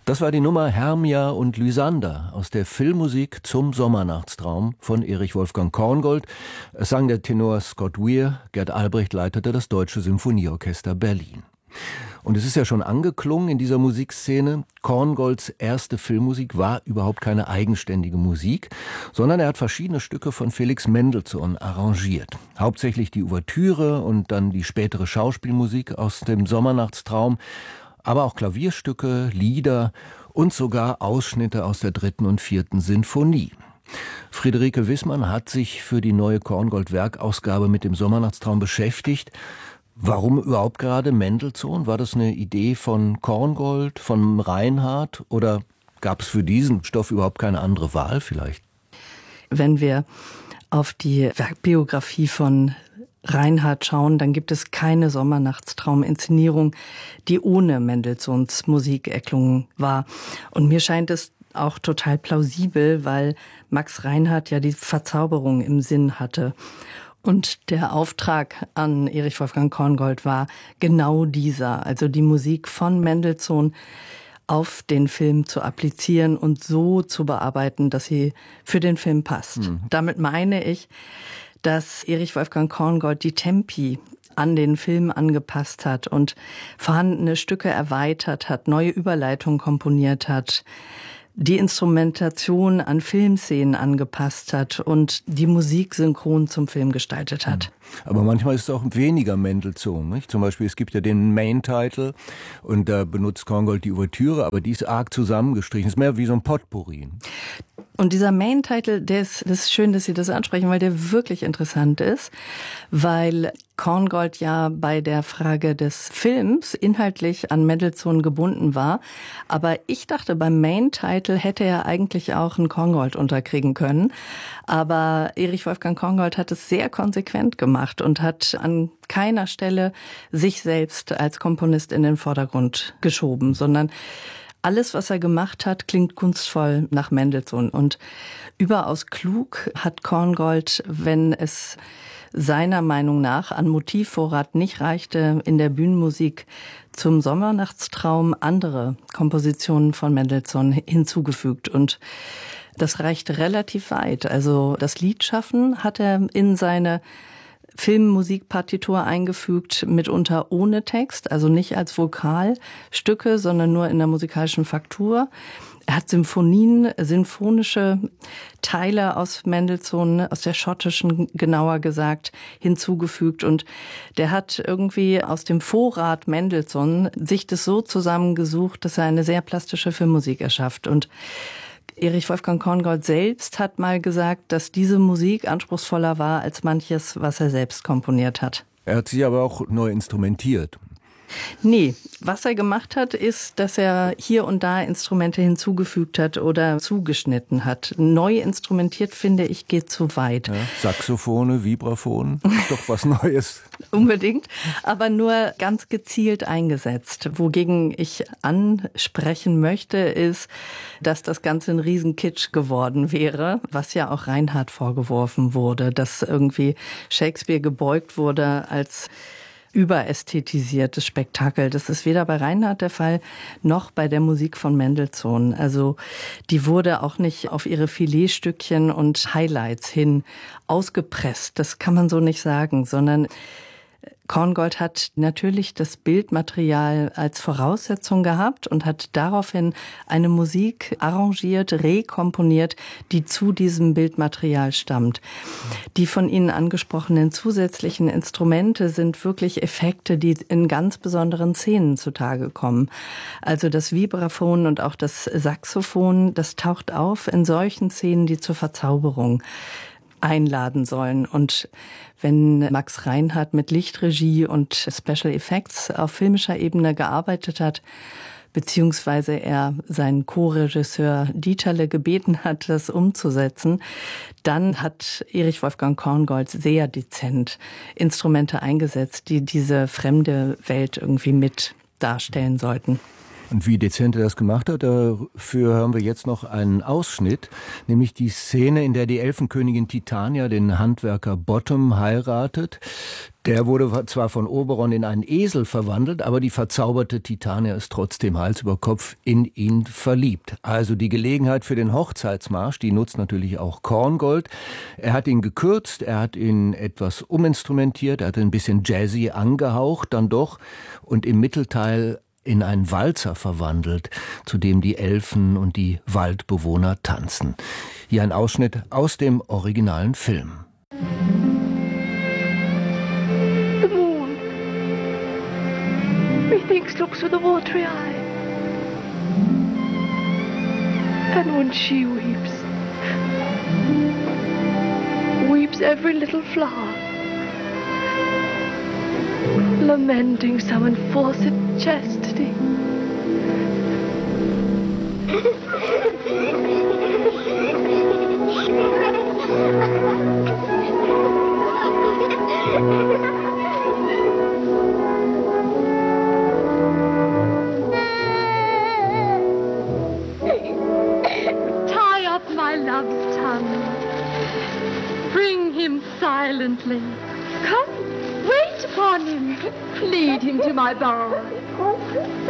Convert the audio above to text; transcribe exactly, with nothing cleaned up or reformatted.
Das war die Nummer Hermia und Lysander aus der Filmmusik zum Sommernachtstraum von Erich Wolfgang Korngold. Es sang der Tenor Scott Weir, Gerd Albrecht leitete das Deutsche Symphonieorchester Berlin. Und es ist ja schon angeklungen in dieser Musikszene, Korngolds erste Filmmusik war überhaupt keine eigenständige Musik, sondern er hat verschiedene Stücke von Felix Mendelssohn arrangiert. Hauptsächlich die Ouvertüre und dann die spätere Schauspielmusik aus dem Sommernachtstraum, aber auch Klavierstücke, Lieder und sogar Ausschnitte aus der dritten und vierten Sinfonie. Friederike Wissmann hat sich für die neue Korngold-Werkausgabe mit dem Sommernachtstraum beschäftigt. Warum überhaupt gerade Mendelssohn? War das eine Idee von Korngold, von Reinhardt oder gab es für diesen Stoff überhaupt keine andere Wahl vielleicht? Wenn wir auf die Werkbiografie von Reinhardt schauen, dann gibt es keine Sommernachtstraum-Inszenierung, die ohne Mendelssohns Musik erklungen war. Und mir scheint es auch total plausibel, weil Max Reinhardt ja die Verzauberung im Sinn hatte. Und der Auftrag an Erich Wolfgang Korngold war genau dieser, also die Musik von Mendelssohn auf den Film zu applizieren und so zu bearbeiten, dass sie für den Film passt. Mhm. Damit meine ich, dass Erich Wolfgang Korngold die Tempi an den Film angepasst hat und vorhandene Stücke erweitert hat, neue Überleitungen komponiert hat, die Instrumentation an Filmszenen angepasst hat und die Musik synchron zum Film gestaltet hat. Aber manchmal ist es auch weniger Mendelssohn, nicht? Zum Beispiel, es gibt ja den Main-Title und da benutzt Korngold die Ouvertüre, aber die ist arg zusammengestrichen. Es ist mehr wie so ein Potpourri. Und dieser Main-Title, der ist, das ist schön, dass Sie das ansprechen, weil der wirklich interessant ist, weil Korngold ja bei der Frage des Films inhaltlich an Mendelssohn gebunden war. Aber ich dachte, beim Main-Title hätte er eigentlich auch einen Korngold unterkriegen können. Aber Erich Wolfgang Korngold hat es sehr konsequent gemacht und hat an keiner Stelle sich selbst als Komponist in den Vordergrund geschoben, sondern alles, was er gemacht hat, klingt kunstvoll nach Mendelssohn. Und überaus klug hat Korngold, wenn es seiner Meinung nach an Motivvorrat nicht reichte, in der Bühnenmusik zum Sommernachtstraum andere Kompositionen von Mendelssohn hinzugefügt. Und das reicht relativ weit. Also das Liedschaffen hat er in seine Filmmusikpartitur eingefügt, mitunter ohne Text, also nicht als Vokalstücke, sondern nur in der musikalischen Faktur. Er hat Symphonien, sinfonische Teile aus Mendelssohn, aus der schottischen genauer gesagt, hinzugefügt. Und der hat irgendwie aus dem Vorrat Mendelssohn sich das so zusammengesucht, dass er eine sehr plastische Filmmusik erschafft. Und Erich Wolfgang Korngold selbst hat mal gesagt, dass diese Musik anspruchsvoller war als manches, was er selbst komponiert hat. Er hat sie aber auch neu instrumentiert. Nee, was er gemacht hat, ist, dass er hier und da Instrumente hinzugefügt hat oder zugeschnitten hat. Neu instrumentiert, finde ich, geht zu weit. Ja, Saxophone, Vibraphon, ist doch was Neues. Unbedingt, aber nur ganz gezielt eingesetzt. Wogegen ich ansprechen möchte, ist, dass das Ganze ein Riesenkitsch geworden wäre, was ja auch Reinhardt vorgeworfen wurde, dass irgendwie Shakespeare gebeugt wurde als überästhetisiertes Spektakel. Das ist weder bei Reinhardt der Fall, noch bei der Musik von Mendelssohn. Also die wurde auch nicht auf ihre Filetstückchen und Highlights hin ausgepresst. Das kann man so nicht sagen, sondern Korngold hat natürlich das Bildmaterial als Voraussetzung gehabt und hat daraufhin eine Musik arrangiert, rekomponiert, die zu diesem Bildmaterial stammt. Die von Ihnen angesprochenen zusätzlichen Instrumente sind wirklich Effekte, die in ganz besonderen Szenen zutage kommen. Also das Vibraphon und auch das Saxophon, das taucht auf in solchen Szenen, die zur Verzauberung einladen sollen. Und wenn Max Reinhardt mit Lichtregie und Special Effects auf filmischer Ebene gearbeitet hat, beziehungsweise er seinen Co-Regisseur Dieterle gebeten hat, das umzusetzen, dann hat Erich Wolfgang Korngold sehr dezent Instrumente eingesetzt, die diese fremde Welt irgendwie mit darstellen sollten. Und wie dezent er das gemacht hat, dafür hören wir jetzt noch einen Ausschnitt, nämlich die Szene, in der die Elfenkönigin Titania den Handwerker Bottom heiratet. Der wurde zwar von Oberon in einen Esel verwandelt, aber die verzauberte Titania ist trotzdem Hals über Kopf in ihn verliebt. Also die Gelegenheit für den Hochzeitsmarsch, die nutzt natürlich auch Korngold. Er hat ihn gekürzt, er hat ihn etwas uminstrumentiert, er hat ein bisschen jazzy angehaucht dann doch und im Mittelteil in einen Walzer verwandelt, zu dem die Elfen und die Waldbewohner tanzen. Hier ein Ausschnitt aus dem originalen Film. Methinks looks with a watery eye, and when she weeps, weeps every little flower, lamenting some enforced chastity. My love's tongue, bring him silently. Come, wait upon him, lead him to my bower.